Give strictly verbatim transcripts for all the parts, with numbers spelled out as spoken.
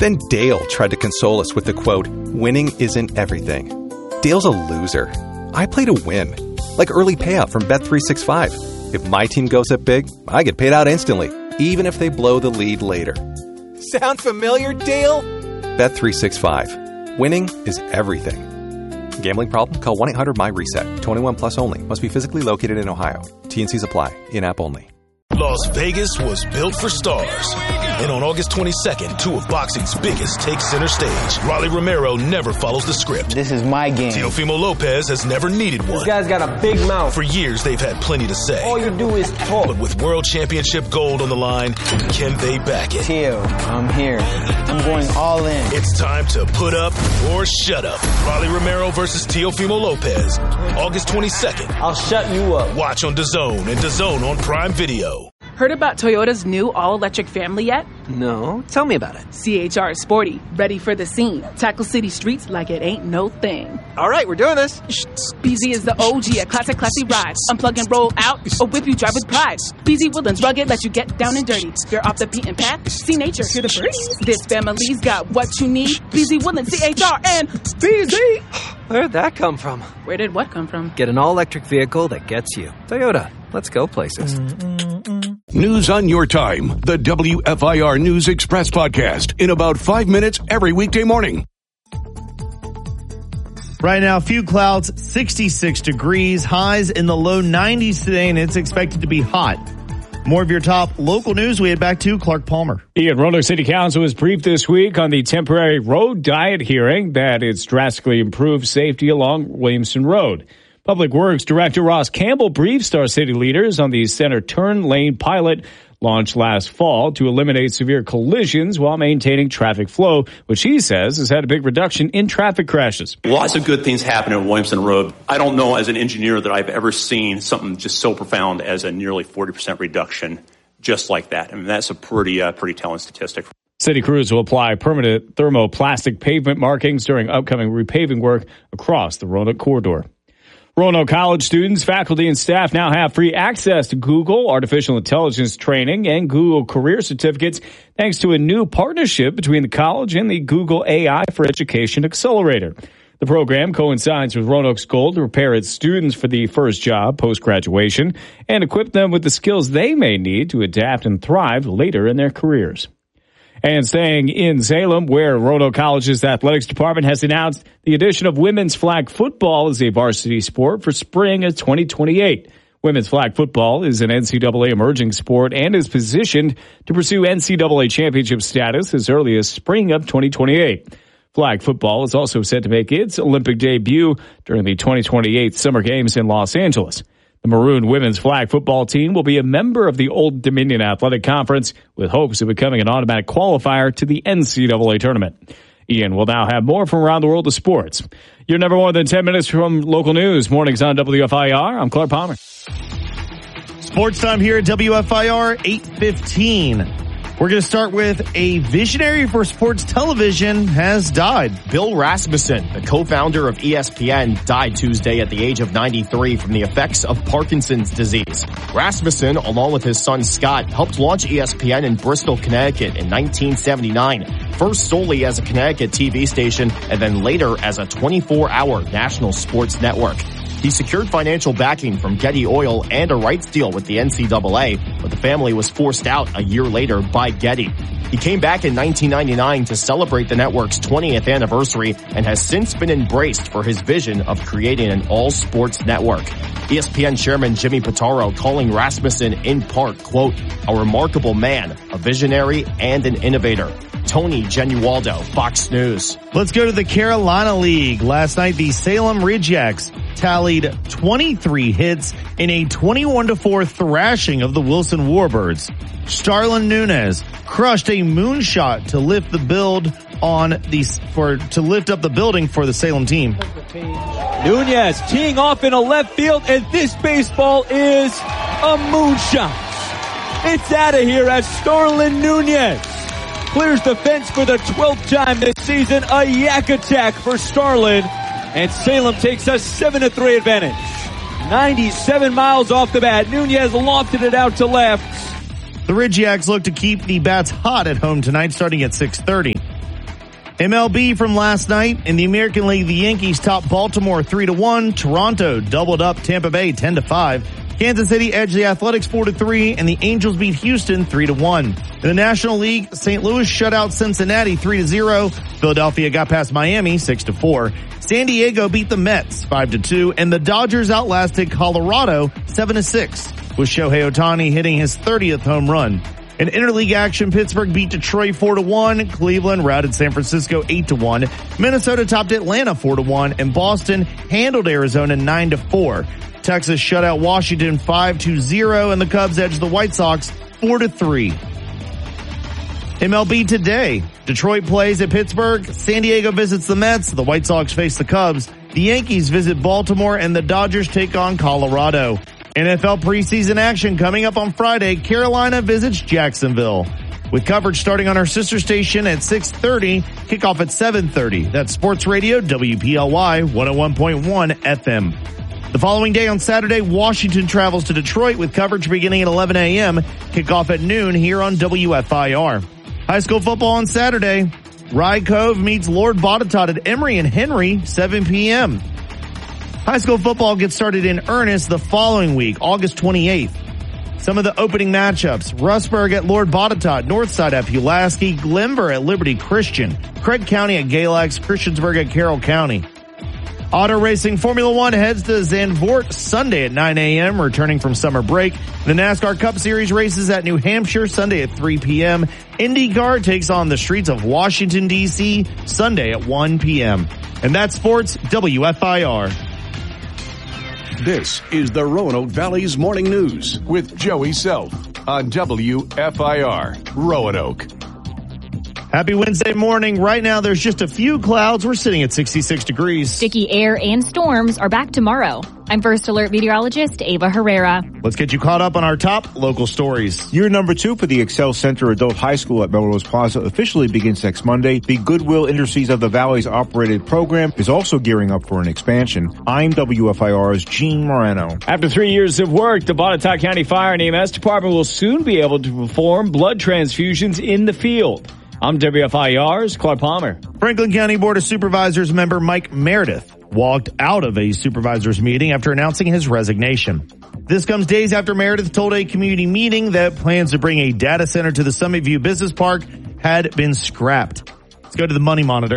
Then Dale tried to console us with the quote, "Winning isn't everything." Dale's a loser. I play to win. Like early payout from Bet three sixty-five. If my team goes up big, I get paid out instantly, even if they blow the lead later. Sound familiar, Dale? Bet three sixty-five. Winning is everything. Gambling problem? Call one eight hundred M Y reset. twenty-one plus only. Must be physically located in Ohio. T N Cs apply. In-app only. Las Vegas was built for stars. And on August twenty-second, two of boxing's biggest take center stage. Rolly Romero never follows the script. This is my game. Teofimo Lopez has never needed one. This guy's got a big mouth. For years, they've had plenty to say. All you do is talk. But with World Championship gold on the line, can they back it? Teo, I'm here. I'm going all in. It's time to put up or shut up. Rolly Romero versus Teofimo Lopez. August twenty-second. I'll shut you up. Watch on DAZN and DAZN on Prime Video. Heard about Toyota's new all-electric family yet? No. Tell me about it. C H R is sporty, ready for the scene. Tackle city streets like it ain't no thing. All right, we're doing this. Shh, B Z is the O G, a classic, classy ride. Unplug and roll out, or whip you drive with pride. B Z Woodlands rugged, let you get down and dirty. You're off the beaten path, see nature, hear the birdies. This family's got what you need. B Z Woodlands, C H R, and B Z. Where'd that come from? Where did what come from? Get an all-electric vehicle that gets you. Toyota. Let's go places. News on your time. The W F I R News Express podcast in about five minutes every weekday morning. Right now, few clouds, sixty-six degrees, highs in the low nineties today, and it's expected to be hot. More of your top local news. We head back to Clark Palmer. Ian, Roanoke City Council was briefed this week on the temporary road diet hearing that it's drastically improved safety along Williamson Road. Public Works Director Ross Campbell briefed Star City leaders on the center turn lane pilot launched last fall to eliminate severe collisions while maintaining traffic flow, which he says has had a big reduction in traffic crashes. Lots of good things happen on Williamson Road. I don't know as an engineer that I've ever seen something just so profound as a nearly forty percent reduction just like that. I mean, that's a pretty, uh, pretty telling statistic. City crews will apply permanent thermoplastic pavement markings during upcoming repaving work across the Roanoke corridor. Roanoke College students, faculty, and staff now have free access to Google artificial intelligence training and Google career certificates thanks to a new partnership between the college and the Google A I for Education Accelerator. The program coincides with Roanoke's goal to prepare its students for the first job post-graduation and equip them with the skills they may need to adapt and thrive later in their careers. And staying in Salem, where Roanoke College's athletics department has announced the addition of women's flag football as a varsity sport for spring of twenty twenty-eight. Women's flag football is an N C double A emerging sport and is positioned to pursue N C double A championship status as early as spring of twenty twenty-eight. Flag football is also set to make its Olympic debut during the twenty twenty-eight Summer Games in Los Angeles. The Maroon women's flag football team will be a member of the Old Dominion Athletic Conference with hopes of becoming an automatic qualifier to the N C double A tournament. Ian will now have more from around the world of sports. You're never more than ten minutes from local news. Mornings on W F I R. I'm Clark Palmer. Sports time here at W F I R, eight fifteen. We're going to start with a visionary for sports television has died. Bill Rasmussen, the co-founder of E S P N, died Tuesday at the age of ninety-three from the effects of Parkinson's disease. Rasmussen, along with his son Scott, helped launch E S P N in Bristol, Connecticut in nineteen seventy-nine, first solely as a Connecticut T V station and then later as a twenty-four hour national sports network. He secured financial backing from Getty Oil and a rights deal with the N C double A, but the family was forced out a year later by Getty. He came back in nineteen ninety-nine to celebrate the network's twentieth anniversary and has since been embraced for his vision of creating an all-sports network. E S P N chairman Jimmy Pitaro calling Rasmussen in part, quote, a remarkable man, a visionary, and an innovator. Tony Genualdo, Fox News. Let's go to the Carolina League. Last night, the Salem Ridgeacs tallied twenty-three hits in a twenty-one to four thrashing of the Wilson Warbirds. Starlin Nunez crushed a moonshot to lift the build on the for to lift up the building for the Salem team. Nunez teeing off in a left field, and this baseball is a moonshot. It's out of here as Starlin Nunez clears the fence for the twelfth time this season. A yak attack for Starlin, and Salem takes a seven to three advantage. ninety-seven miles off the bat. Nunez lofted it out to left. The Ridgeacs look to keep the bats hot at home tonight starting at six thirty. M L B from last night. In the American League, the Yankees topped Baltimore three to one. Toronto doubled up Tampa Bay ten to five. Kansas City edged the Athletics four to three, and the Angels beat Houston three to one. In the National League, Saint Louis shut out Cincinnati three to zero. Philadelphia got past Miami six to four. San Diego beat the Mets five to two, and the Dodgers outlasted Colorado seven to six, with Shohei Ohtani hitting his thirtieth home run. In interleague action, Pittsburgh beat Detroit four to one. Cleveland routed San Francisco eight to one. Minnesota topped Atlanta four to one, and Boston handled Arizona nine to four. Texas shut out Washington five to zero, and the Cubs edged the White Sox four to three. M L B today. Detroit plays at Pittsburgh. San Diego visits the Mets. The White Sox face the Cubs. The Yankees visit Baltimore, and the Dodgers take on Colorado. N F L preseason action coming up on Friday. Carolina visits Jacksonville. With coverage starting on our sister station at six thirty, kickoff at seven thirty. That's Sports Radio W P L Y one oh one point one F M. The following day on Saturday, Washington travels to Detroit with coverage beginning at eleven a.m. Kickoff at noon here on W F I R. High school football on Saturday. Rye Cove meets Lord Botetourt at Emory and Henry, seven p.m. High school football gets started in earnest the following week, August twenty-eighth. Some of the opening matchups: Rustburg at Lord Botetourt, Northside at Pulaski, Glenver at Liberty Christian, Craig County at Galax, Christiansburg at Carroll County. Auto Racing Formula One heads to Zandvoort Sunday at nine a.m., returning from summer break. The NASCAR Cup Series races at New Hampshire Sunday at three p.m. IndyCar takes on the streets of Washington, D C Sunday at one p.m. And that's Sports W F I R. This is the Roanoke Valley's Morning News with Joey Self on W F I R, Roanoke. Happy Wednesday morning. Right now, there's just a few clouds. We're sitting at sixty-six degrees. Sticky air and storms are back tomorrow. I'm First Alert meteorologist Ava Herrera. Let's get you caught up on our top local stories. Year number two for the Excel Center Adult High School at Melrose Plaza officially begins next Monday. The Goodwill Industries of the Valley's operated program is also gearing up for an expansion. I'm W F I R's Gene Morano. After three years of work, the Botetourt County Fire and E M S Department will soon be able to perform blood transfusions in the field. I'm W F I R's Clark Palmer. Franklin County Board of Supervisors member Mike Meredith walked out of a supervisors meeting after announcing his resignation. This comes days after Meredith told a community meeting that plans to bring a data center to the Summit View Business Park had been scrapped. Let's go to the Money Monitor.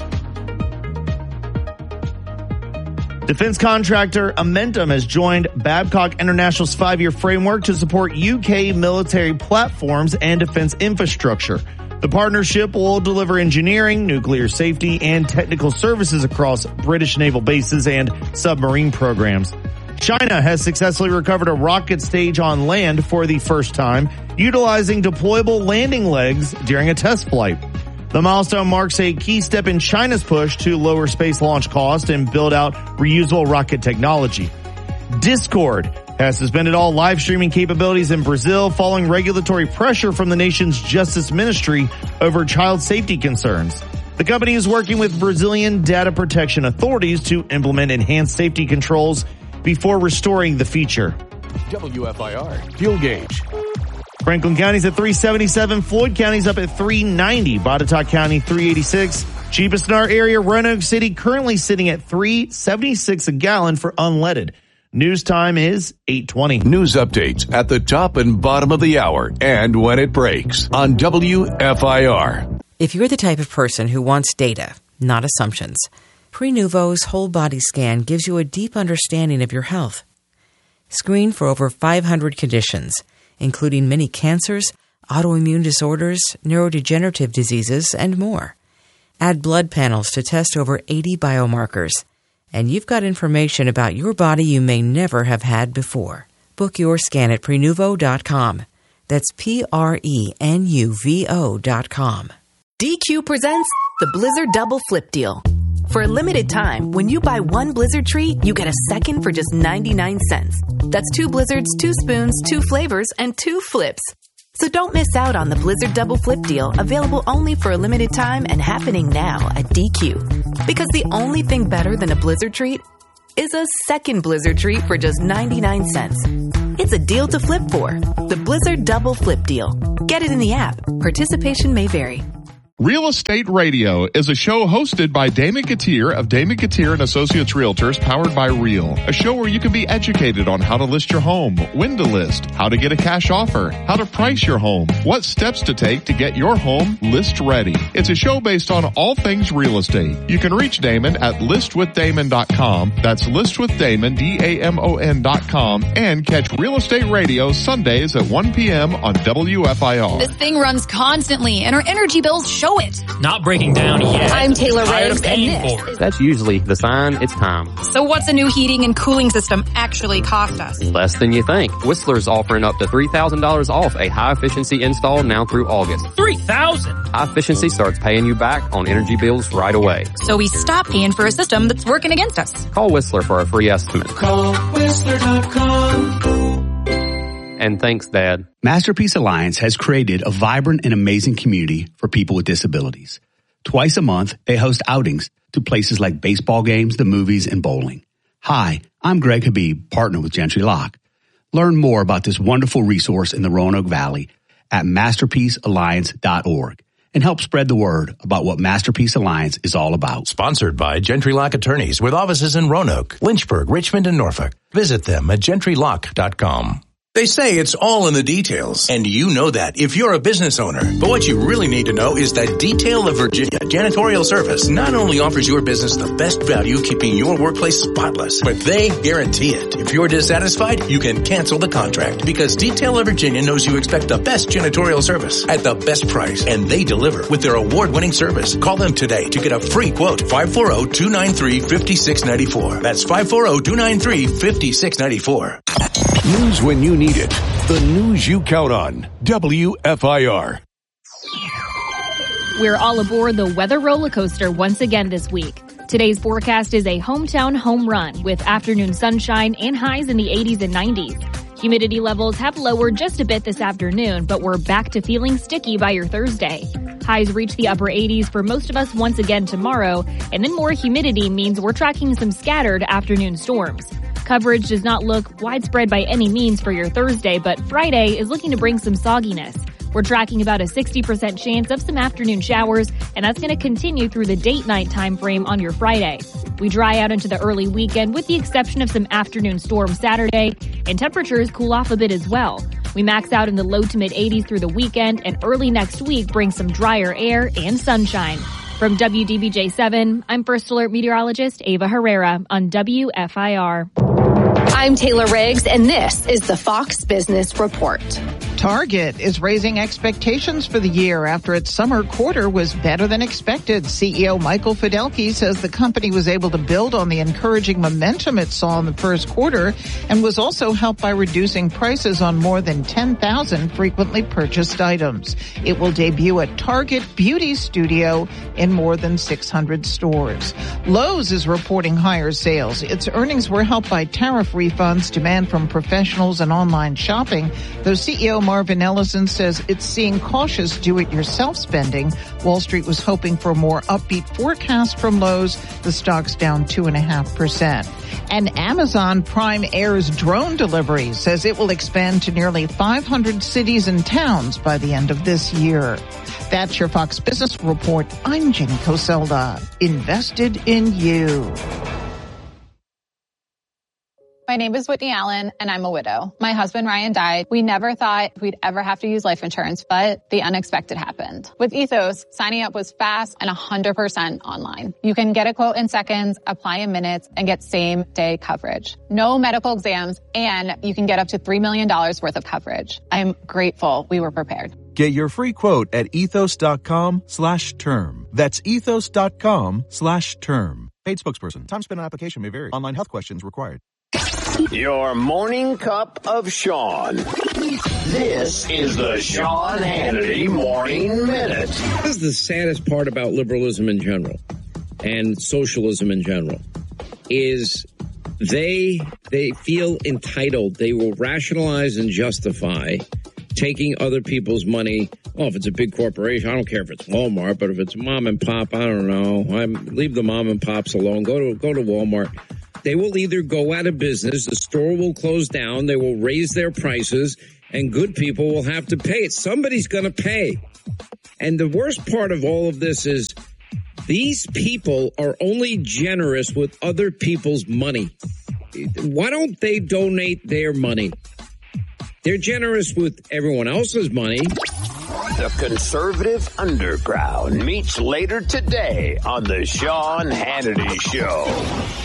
Defense contractor Amentum has joined Babcock International's five-year framework to support U K military platforms and defense infrastructure. The partnership will deliver engineering, nuclear safety, and technical services across British naval bases and submarine programs. China has successfully recovered a rocket stage on land for the first time, utilizing deployable landing legs during a test flight. The milestone marks a key step in China's push to lower space launch costs and build out reusable rocket technology. Discord has suspended all live streaming capabilities in Brazil following regulatory pressure from the nation's justice ministry over child safety concerns. The company is working with Brazilian data protection authorities to implement enhanced safety controls before restoring the feature. W F I R Fuel Gauge. Franklin County's at three seventy-seven. Floyd County's up at three ninety. Botetourt County three eighty-six. Cheapest in our area, Roanoke City, currently sitting at three seventy-six a gallon for unleaded. News time is eight twenty. News updates at the top and bottom of the hour and when it breaks on W F I R. If you're the type of person who wants data, not assumptions, Prenuvo's whole body scan gives you a deep understanding of your health. Screen for over five hundred conditions, including many cancers, autoimmune disorders, neurodegenerative diseases, and more. Add blood panels to test over eighty biomarkers. And you've got information about your body you may never have had before. Book your scan at Prenuvo dot com. That's P R E N U V O dot com. D Q presents the Blizzard Double Flip Deal. For a limited time, when you buy one Blizzard treat, you get a second for just ninety-nine cents. That's two Blizzards, two spoons, two flavors, and two flips. So don't miss out on the Blizzard Double Flip Deal, available only for a limited time and happening now at D Q. Because the only thing better than a Blizzard treat is a second Blizzard treat for just ninety-nine cents. It's a deal to flip for. The Blizzard Double Flip Deal. Get it in the app. Participation may vary. Real Estate Radio is a show hosted by Damon Gautier of Damon Gautier and Associates Realtors, powered by Real. A show where you can be educated on how to list your home, when to list, how to get a cash offer, how to price your home, what steps to take to get your home list ready. It's a show based on all things real estate. You can reach Damon at list with damon dot com. That's list with damon, D A M O N dot com, and catch Real Estate Radio Sundays at one p.m. on W F I R. This thing runs constantly, and our energy bills show it. Not breaking down yet. I'm Taylor Tired Riggs, of paying and this for it. That's usually the sign it's time. So what's a new heating and cooling system actually cost us? Less than you think. Whistler's offering up to three thousand dollars off a high-efficiency install now through August. three thousand dollars? High efficiency starts paying you back on energy bills right away. So we stop paying for a system that's working against us. Call Whistler for a free estimate. Call Whistler dot com. And thanks, Dad. Masterpiece Alliance has created a vibrant and amazing community for people with disabilities. Twice a month, they host outings to places like baseball games, the movies, and bowling. Hi, I'm Greg Habib, partner with Gentry Lock. Learn more about this wonderful resource in the Roanoke Valley at masterpiece alliance dot org and help spread the word about what Masterpiece Alliance is all about. Sponsored by Gentry Lock Attorneys with offices in Roanoke, Lynchburg, Richmond, and Norfolk. Visit them at gentry lock dot com. They say it's all in the details, and you know that if you're a business owner. But what you really need to know is that Detail of Virginia Janitorial Service not only offers your business the best value keeping your workplace spotless, but they guarantee it. If you're dissatisfied, you can cancel the contract because Detail of Virginia knows you expect the best janitorial service at the best price, and they deliver with their award-winning service. Call them today to get a free quote. five four zero, two nine three, five six nine four. That's five four zero, two nine three, five six nine four. News when you need it. The news you count on. W F I R. We're all aboard the weather roller coaster once again this week. Today's forecast is a hometown home run with afternoon sunshine and highs in the eighties and nineties. Humidity levels have lowered just a bit this afternoon, but we're back to feeling sticky by your Thursday. Highs reach the upper eighties for most of us once again tomorrow, and then more humidity means we're tracking some scattered afternoon storms. Coverage does not look widespread by any means for your Thursday, but Friday is looking to bring some sogginess. We're tracking about a sixty percent chance of some afternoon showers, and that's going to continue through the date-night time frame on your Friday. We dry out into the early weekend with the exception of some afternoon storms Saturday, and temperatures cool off a bit as well. We max out in the low to mid-eighties through the weekend, and early next week brings some drier air and sunshine. From W D B J seven, I'm First Alert meteorologist Ava Herrera on W F I R. I'm Taylor Riggs, and this is the Fox Business Report. Target is raising expectations for the year after its summer quarter was better than expected. C E O Michael Fidelki says the company was able to build on the encouraging momentum it saw in the first quarter and was also helped by reducing prices on more than ten thousand frequently purchased items. It will debut a Target Beauty Studio in more than six hundred stores. Lowe's is reporting higher sales. Its earnings were helped by tariff refunds, demand from professionals, and online shopping, though C E O Marvin Ellison says it's seeing cautious do-it-yourself spending. Wall Street was hoping for a more upbeat forecast from Lowe's. The stock's down two point five percent. And Amazon Prime Air's drone delivery says it will expand to nearly five hundred cities and towns by the end of this year. That's your Fox Business Report. I'm Jenny Coselda. Invested in you. My name is Whitney Allen, and I'm a widow. My husband, Ryan, died. We never thought we'd ever have to use life insurance, but the unexpected happened. With Ethos, signing up was fast and one hundred percent online. You can get a quote in seconds, apply in minutes, and get same-day coverage. No medical exams, and you can get up to three million dollars worth of coverage. I'm grateful we were prepared. Get your free quote at ethos.com slash term. That's ethos.com slash term. Paid spokesperson. Time spent on application may vary. Online health questions required. Your morning cup of Sean. This is the Sean Hannity Morning Minute. This is the saddest part about liberalism in general and socialism in general is they they feel entitled. They will rationalize and justify taking other people's money. Oh, if it's a big corporation, I don't care if it's Walmart, but if it's mom and pop, I don't know. I'm, leave the mom and pops alone. Go to go to Walmart. They will either go out of business, the store will close down, they will raise their prices, and good people will have to pay it. Somebody's going to pay. And the worst part of all of this is these people are only generous with other people's money. Why don't they donate their money? They're generous with everyone else's money. The conservative underground meets later today on the Sean Hannity Show.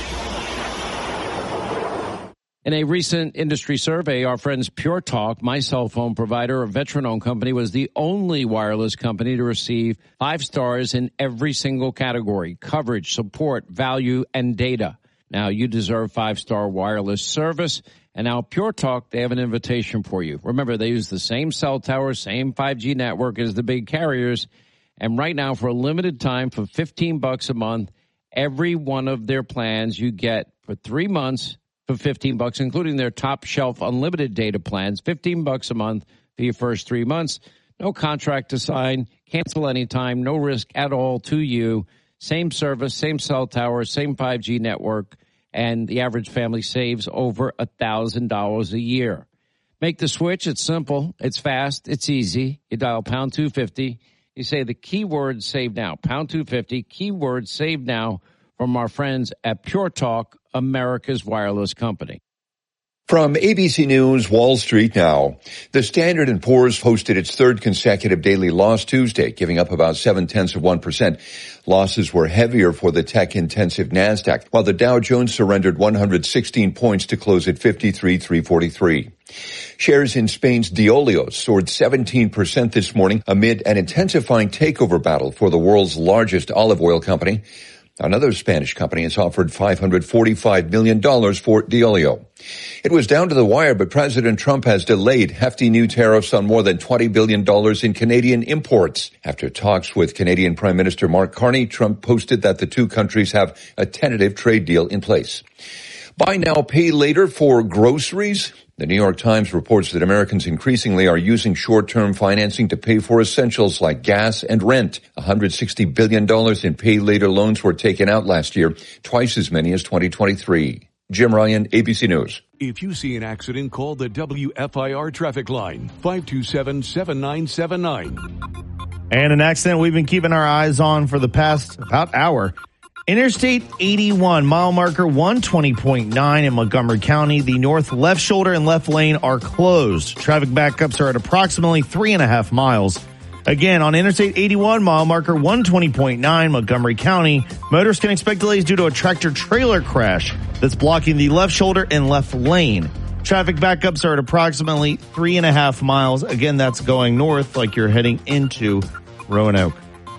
In a recent industry survey, our friends Pure Talk, my cell phone provider, a veteran-owned company, was the only wireless company to receive five stars in every single category: coverage, support, value, and data. Now, you deserve five-star wireless service. And now Pure Talk, they have an invitation for you. Remember, they use the same cell tower, same five G network as the big carriers. And right now, for a limited time, for fifteen bucks a month, every one of their plans you get for three months for fifteen bucks, including their top shelf unlimited data plans, fifteen bucks a month for your first three months. No contract to sign, cancel anytime, no risk at all to you. Same service, same cell tower, same five G network. And the average family saves over one thousand dollars a year. Make the switch. It's simple. It's fast. It's easy. You dial pound two fifty. You say the keyword save now. Pound two fifty, keyword save now from our friends at Pure Talk, America's wireless company. From A B C News, Wall Street now. The Standard and Poor's posted its third consecutive daily loss Tuesday, giving up about seven-tenths of one percent. Losses were heavier for the tech-intensive NASDAQ, while the Dow Jones surrendered one hundred sixteen points to close at fifty-three thousand three hundred forty-three. Shares in Spain's Diolio soared seventeen percent this morning amid an intensifying takeover battle for the world's largest olive oil company. Another Spanish company has offered five hundred forty-five million dollars for Diolio. It was down to the wire, but President Trump has delayed hefty new tariffs on more than twenty billion dollars in Canadian imports. After talks with Canadian Prime Minister Mark Carney, Trump posted that the two countries have a tentative trade deal in place. Buy now, pay later for groceries. The New York Times reports that Americans increasingly are using short-term financing to pay for essentials like gas and rent. one hundred sixty billion dollars in pay-later loans were taken out last year, twice as many as twenty twenty-three. Jim Ryan, A B C News. If you see an accident, call the W F I R traffic line, five two seven, seven nine seven nine. And an accident we've been keeping our eyes on for the past about hour. Interstate eighty-one, mile marker one twenty point nine in Montgomery County. The north left shoulder and left lane are closed. Traffic backups are at approximately three and a half miles. Again, on Interstate eighty-one, mile marker one twenty point nine, Montgomery County, motorists can expect delays due to a tractor-trailer crash that's blocking the left shoulder and left lane. Traffic backups are at approximately three and a half miles. Again, that's going north like you're heading into Roanoke.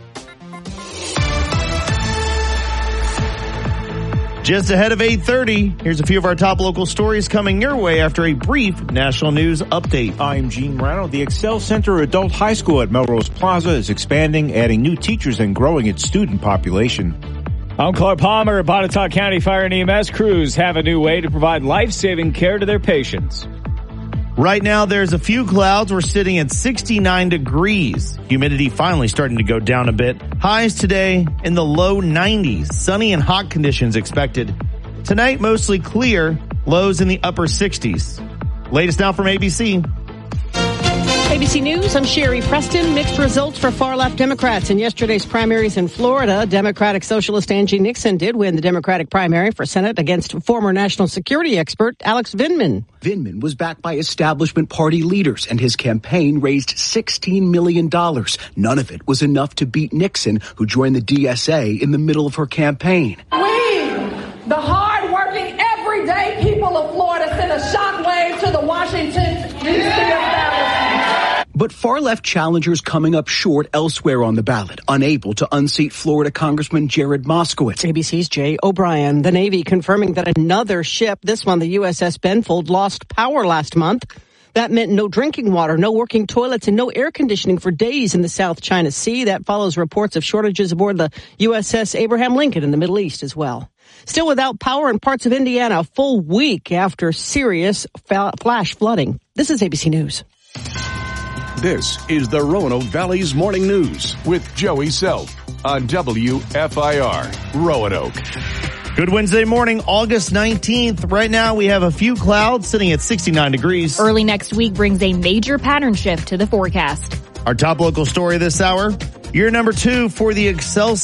Just ahead of eight thirty, here's a few of our top local stories coming your way after a brief national news update. I'm Gene Morano. The Excel Center Adult High School at Melrose Plaza is expanding, adding new teachers and growing its student population. I'm Clark Palmer. Botetourt County Fire and E M S crews have a new way to provide life-saving care to their patients. Right now, there's a few clouds. We're sitting at sixty-nine degrees. Humidity finally starting to go down a bit. Highs today in the low nineties. Sunny and hot conditions expected. Tonight, mostly clear. Lows in the upper sixties. Latest now from A B C. A B C News, I'm Sherry Preston. Mixed results for far-left Democrats in yesterday's primaries in Florida. Democratic Socialist Angie Nixon did win the Democratic primary for Senate against former national security expert Alex Vindman. Vindman was backed by establishment party leaders, and his campaign raised sixteen million dollars. None of it was enough to beat Nixon, who joined the D S A in the middle of her campaign. We, the hard-working, everyday people of Florida, sent a shockwave to the Washington, D C establishment. But far-left challengers coming up short elsewhere on the ballot, unable to unseat Florida Congressman Jared Moskowitz. A B C's Jay O'Brien. The Navy confirming that another ship, this one the U S S Benfold, lost power last month. That meant no drinking water, no working toilets, and no air conditioning for days in the South China Sea. That follows reports of shortages aboard the U S S Abraham Lincoln in the Middle East as well. Still without power in parts of Indiana a full week after serious flash flooding. This is A B C News. This is the Roanoke Valley's Morning News with Joey Self on W F I R Roanoke. Good Wednesday morning, August nineteenth. Right now we have a few clouds sitting at sixty-nine degrees. Early next week brings a major pattern shift to the forecast. Our top local story this hour, Your number two for the Excelsior